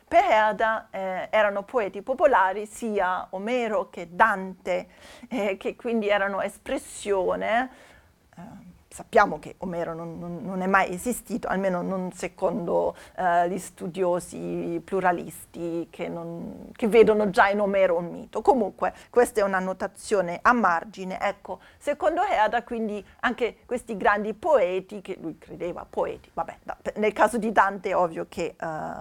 Per Herder erano poeti popolari sia Omero che Dante, che quindi erano espressione. Sappiamo che Omero non è mai esistito, almeno non secondo gli studiosi pluralisti che vedono già in Omero un mito. Comunque, questa è una notazione a margine. Ecco, secondo Herder, quindi anche questi grandi poeti, che lui credeva poeti, vabbè, nel caso di Dante è ovvio che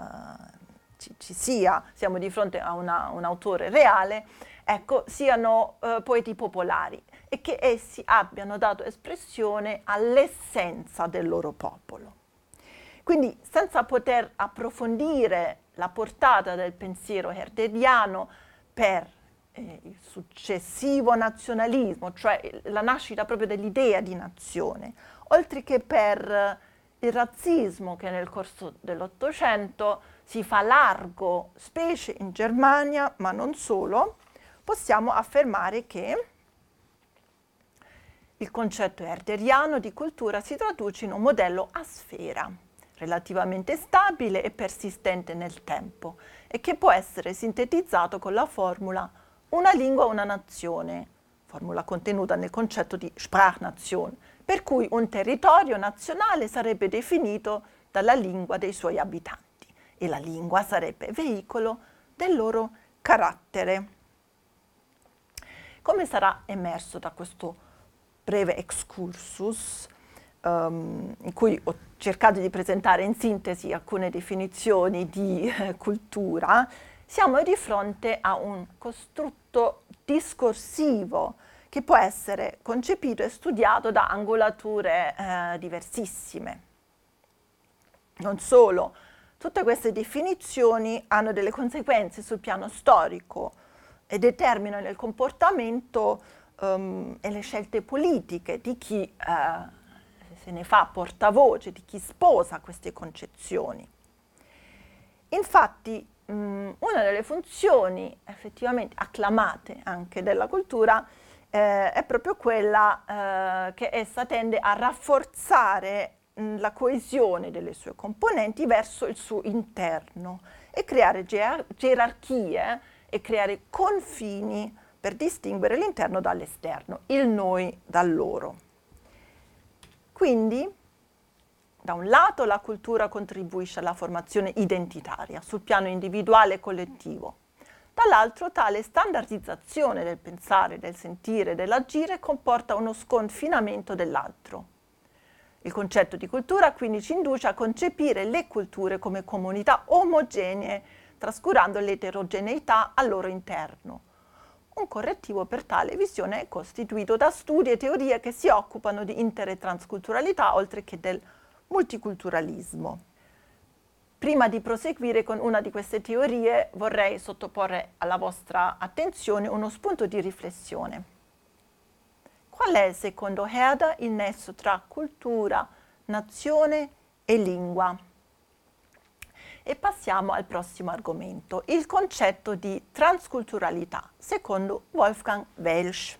siamo di fronte a un autore reale, ecco, siano poeti popolari e che essi abbiano dato espressione all'essenza del loro popolo. Quindi, senza poter approfondire la portata del pensiero herderiano per il successivo nazionalismo, cioè la nascita proprio dell'idea di nazione, oltre che per il razzismo che nel corso dell'Ottocento si fa largo, specie in Germania, ma non solo, possiamo affermare che il concetto herderiano di cultura si traduce in un modello a sfera, relativamente stabile e persistente nel tempo, e che può essere sintetizzato con la formula una lingua, una nazione, formula contenuta nel concetto di Sprachnation, per cui un territorio nazionale sarebbe definito dalla lingua dei suoi abitanti e la lingua sarebbe veicolo del loro carattere. Come sarà emerso da questo breve excursus, in cui ho cercato di presentare in sintesi alcune definizioni di cultura, siamo di fronte a un costrutto discorsivo che può essere concepito e studiato da angolature diversissime. Non solo, tutte queste definizioni hanno delle conseguenze sul piano storico e determinano il comportamento e le scelte politiche di chi se ne fa portavoce, di chi sposa queste concezioni. Infatti, una delle funzioni effettivamente acclamate anche della cultura è proprio quella che essa tende a rafforzare la coesione delle sue componenti verso il suo interno e creare gerarchie e creare confini per distinguere l'interno dall'esterno, il noi dal loro. Quindi, da un lato la cultura contribuisce alla formazione identitaria sul piano individuale e collettivo, dall'altro tale standardizzazione del pensare, del sentire, dell'agire comporta uno sconfinamento dell'altro. Il concetto di cultura quindi ci induce a concepire le culture come comunità omogenee, trascurando l'eterogeneità al loro interno. Un correttivo per tale visione è costituito da studi e teorie che si occupano di inter- e transculturalità, oltre che del multiculturalismo. Prima di proseguire con una di queste teorie, vorrei sottoporre alla vostra attenzione uno spunto di riflessione. Qual è, secondo Herder, il nesso tra cultura, nazione e lingua? E passiamo al prossimo argomento, il concetto di transculturalità, secondo Wolfgang Welsch.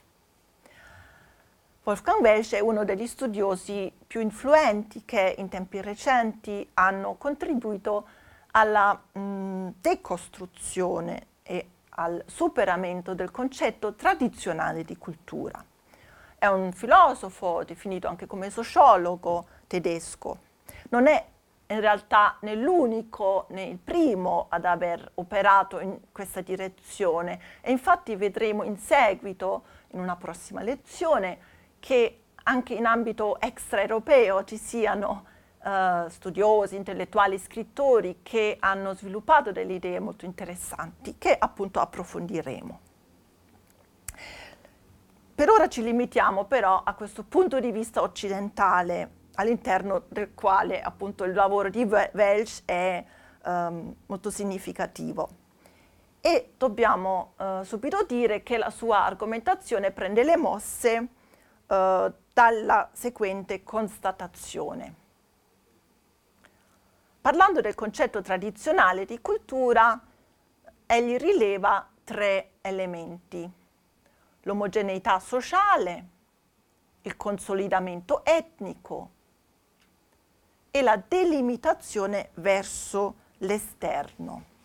Wolfgang Welsch è uno degli studiosi più influenti che in tempi recenti hanno contribuito alla decostruzione e al superamento del concetto tradizionale di cultura. È un filosofo definito anche come sociologo tedesco. Non è in realtà né l'unico né il primo ad aver operato in questa direzione e infatti vedremo in seguito, in una prossima lezione, che anche in ambito extraeuropeo ci siano studiosi, intellettuali, scrittori che hanno sviluppato delle idee molto interessanti che appunto approfondiremo. Per ora ci limitiamo però a questo punto di vista occidentale, all'interno del quale appunto il lavoro di Welsch è molto significativo. E dobbiamo subito dire che la sua argomentazione prende le mosse dalla seguente constatazione. Parlando del concetto tradizionale di cultura, egli rileva 3 elementi: l'omogeneità sociale, il consolidamento etnico e la delimitazione verso l'esterno.